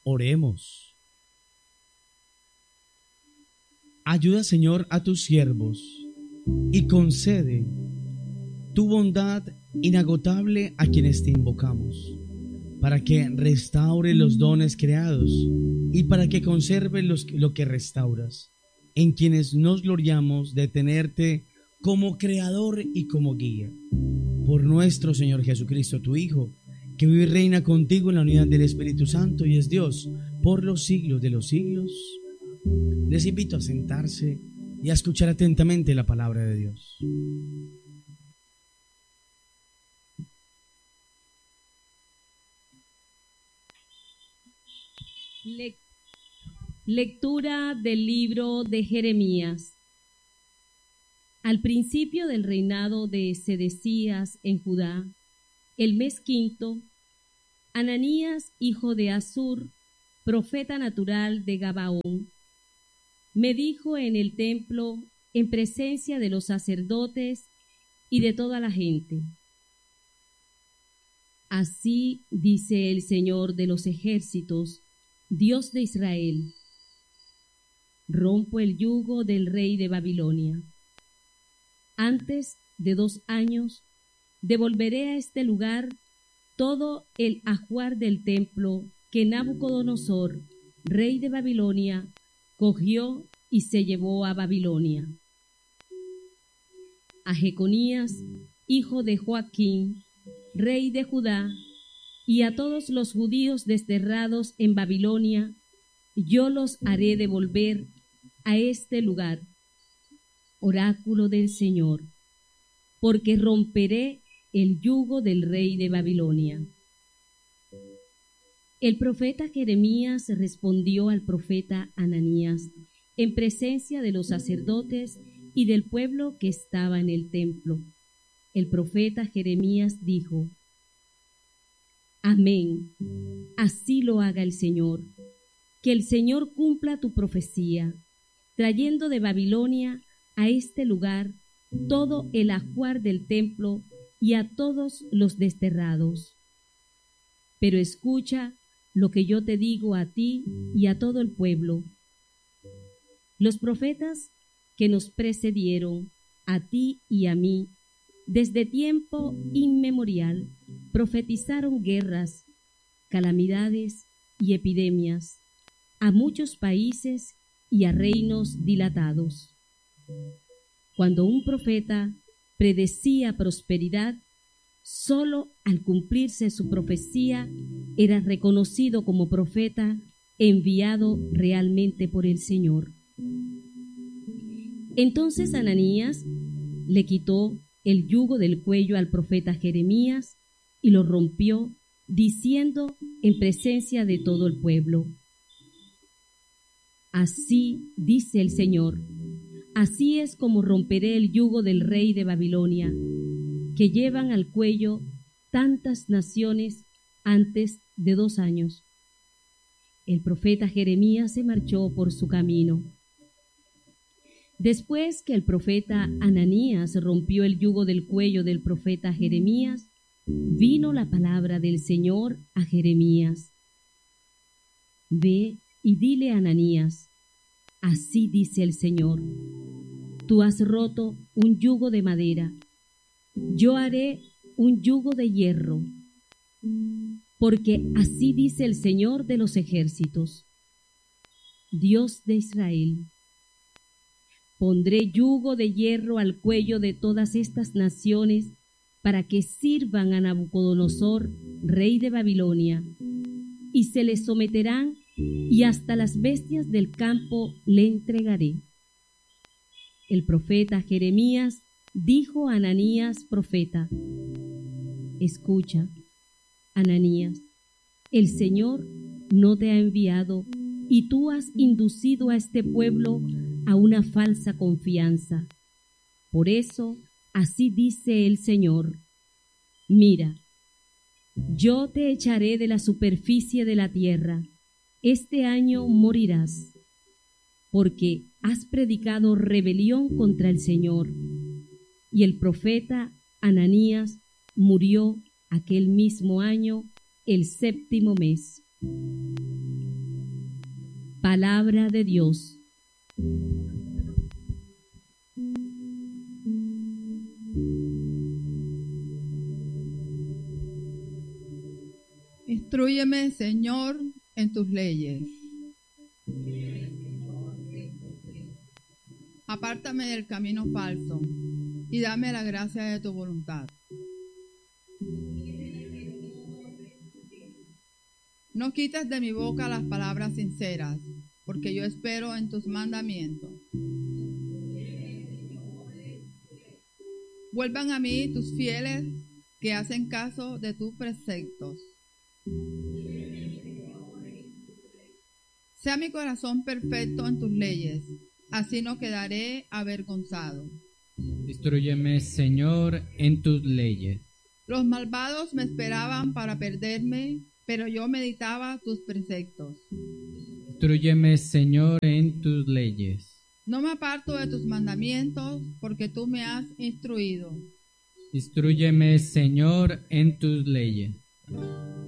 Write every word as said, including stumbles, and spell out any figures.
Oremos. Ayuda, Señor, a tus siervos y concede tu bondad inagotable a quienes te invocamos, para que restaure los dones creados y para que conserve los, lo que restauras, en quienes nos gloriamos de tenerte como creador y como guía. Por nuestro Señor Jesucristo, tu Hijo, que vive y reina contigo en la unidad del Espíritu Santo y es Dios por los siglos de los siglos. Les invito a sentarse y a escuchar atentamente la palabra de Dios. Le- Lectura del libro de Jeremías. Al principio del reinado de Sedecías en Judá, el mes quinto, Ananías, hijo de Azur, profeta natural de Gabaón, me dijo en el templo, en presencia de los sacerdotes y de toda la gente: así dice el Señor de los ejércitos, Dios de Israel: rompo el yugo del rey de Babilonia. Antes de dos años devolveré a este lugar todo el ajuar del templo que Nabucodonosor, rey de Babilonia, cogió y se llevó a Babilonia. A Jeconías, hijo de Joaquín, rey de Judá, y a todos los judíos desterrados en Babilonia, yo los haré devolver a este lugar, oráculo del Señor, porque romperé el yugo del rey de Babilonia. El profeta Jeremías respondió al profeta Ananías en presencia de los sacerdotes y del pueblo que estaba en el templo. El profeta Jeremías dijo: amén, así lo haga el Señor, que el Señor cumpla tu profecía, trayendo de Babilonia a este lugar todo el ajuar del templo y a todos los desterrados. Pero escucha lo que yo te digo a ti y a todo el pueblo. Los profetas que nos precedieron, a ti y a mí, desde tiempo inmemorial, profetizaron guerras, calamidades y epidemias a muchos países y a reinos dilatados. Cuando un profeta predecía prosperidad, solo al cumplirse su profecía era reconocido como profeta enviado realmente por el Señor. Entonces Ananías le quitó el yugo del cuello al profeta Jeremías y lo rompió, diciendo en presencia de todo el pueblo: así dice el Señor, así es como romperé el yugo del rey de Babilonia, que llevan al cuello tantas naciones antes de dos años. El profeta Jeremías se marchó por su camino. Después que el profeta Ananías rompió el yugo del cuello del profeta Jeremías, vino la palabra del Señor a Jeremías: ve y dile a Ananías: así dice el Señor, tú has roto un yugo de madera, yo haré un yugo de hierro, porque así dice el Señor de los ejércitos, Dios de Israel: pondré yugo de hierro al cuello de todas estas naciones para que sirvan a Nabucodonosor, rey de Babilonia, y se les someterán, y hasta las bestias del campo le entregaré. El profeta Jeremías dijo a Ananías, profeta: escucha, Ananías, el Señor no te ha enviado, y tú has inducido a este pueblo a una falsa confianza. Por eso, así dice el Señor: mira, yo te echaré de la superficie de la tierra, este año morirás, porque has predicado rebelión contra el Señor. Y el profeta Ananías murió aquel mismo año, el séptimo mes. Palabra de Dios. Instrúyeme, Señor, en tus leyes. Apártame del camino falso y dame la gracia de tu voluntad. No quites de mi boca las palabras sinceras, porque yo espero en tus mandamientos. Vuelvan a mí tus fieles que hacen caso de tus preceptos. Sea mi corazón perfecto en tus leyes, así no quedaré avergonzado. Instrúyeme, Señor, en tus leyes. Los malvados me esperaban para perderme, pero yo meditaba tus preceptos. Instrúyeme, Señor, en tus leyes. No me aparto de tus mandamientos, porque tú me has instruido. Instrúyeme, Señor, en tus leyes.